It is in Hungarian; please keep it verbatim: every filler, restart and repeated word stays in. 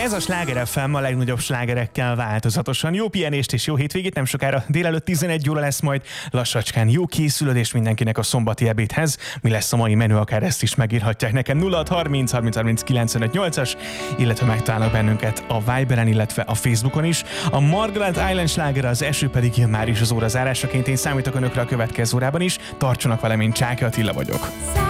Ez a Sláger ef em a legnagyobb slágerekkel változatosan. Jó pihenést és jó hétvégét, nem sokára délelőtt tizenegy óra lesz majd. Lassacskán jó készülődés mindenkinek a szombati ebédhez. Mi lesz a mai menü, akár ezt is megírhatják nekem. nulla hat harminc harminc harminc kilencvenöt nyolcas, illetve megtalálnak bennünket a Viberen, illetve a Facebookon is. A Margaret Island slágere, az eső pedig jön már is az óra zárásaként. Én számítok önökre a következő órában is. Tartsanak velem, én Csáky Attila vagyok.